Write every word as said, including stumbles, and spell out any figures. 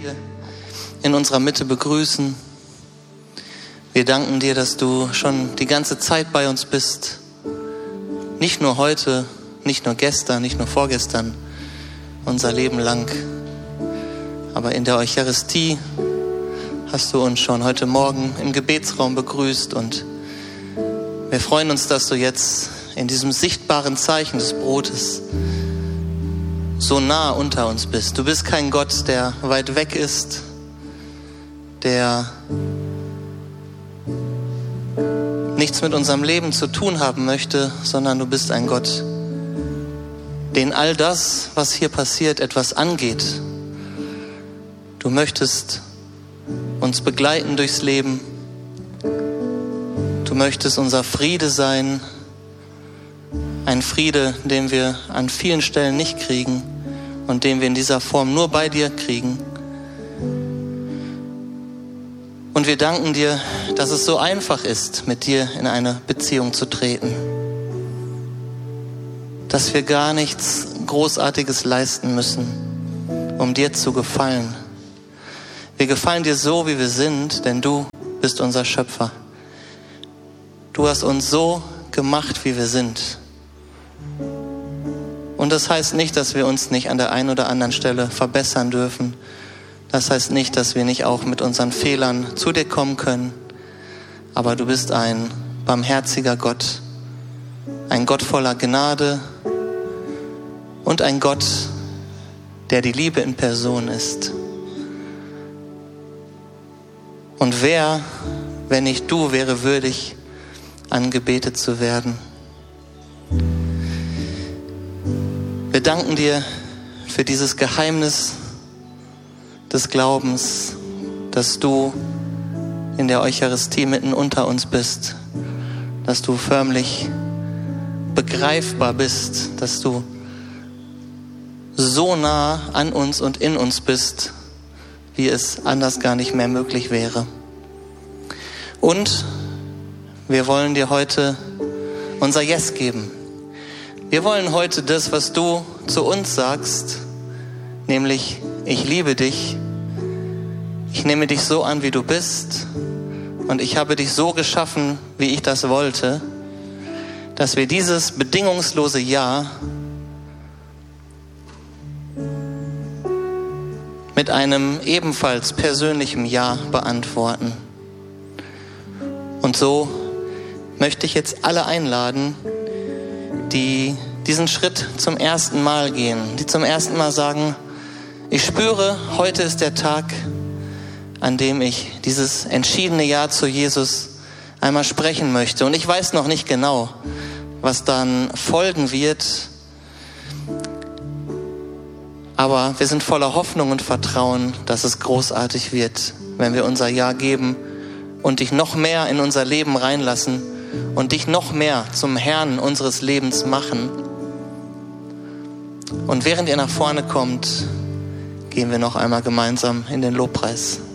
hier in unserer Mitte begrüßen. Wir danken dir, dass du schon die ganze Zeit bei uns bist. Nicht nur heute, nicht nur gestern, nicht nur vorgestern, unser Leben lang. Aber in der Eucharistie hast du uns schon heute Morgen im Gebetsraum begrüßt und wir freuen uns, dass du jetzt in diesem sichtbaren Zeichen des Brotes so nah unter uns bist. Du bist kein Gott, der weit weg ist, der nichts mit unserem Leben zu tun haben möchte, sondern du bist ein Gott, den all das, was hier passiert, etwas angeht. Du möchtest uns begleiten durchs Leben. Du möchtest unser Friede sein. Ein Friede, den wir an vielen Stellen nicht kriegen und den wir in dieser Form nur bei dir kriegen. Und wir danken dir, dass es so einfach ist, mit dir in eine Beziehung zu treten. Dass wir gar nichts Großartiges leisten müssen, um dir zu gefallen. Wir gefallen dir so, wie wir sind, denn du bist unser Schöpfer. Du hast uns so gemacht, wie wir sind. Und das heißt nicht, dass wir uns nicht an der einen oder anderen Stelle verbessern dürfen. Das heißt nicht, dass wir nicht auch mit unseren Fehlern zu dir kommen können. Aber du bist ein barmherziger Gott, ein Gott voller Gnade und ein Gott, der die Liebe in Person ist. Und wer, wenn nicht du, wäre würdig, angebetet zu werden? Wir danken dir für dieses Geheimnis des Glaubens, dass du in der Eucharistie mitten unter uns bist, dass du förmlich begreifbar bist, dass du so nah an uns und in uns bist, wie es anders gar nicht mehr möglich wäre. Und wir wollen dir heute unser Yes geben. Wir wollen heute das, was du zu uns sagst, nämlich: Ich liebe dich, ich nehme dich so an, wie du bist und ich habe dich so geschaffen, wie ich das wollte, dass wir dieses bedingungslose Ja mit einem ebenfalls persönlichen Ja beantworten. Und so möchte ich jetzt alle einladen, die diesen Schritt zum ersten Mal gehen, die zum ersten Mal sagen: Ich spüre, heute ist der Tag, an dem ich dieses entschiedene Ja zu Jesus einmal sprechen möchte. Und ich weiß noch nicht genau, was dann folgen wird. Aber wir sind voller Hoffnung und Vertrauen, dass es großartig wird, wenn wir unser Ja geben und dich noch mehr in unser Leben reinlassen und dich noch mehr zum Herrn unseres Lebens machen. Und während ihr nach vorne kommt, gehen wir noch einmal gemeinsam in den Lobpreis.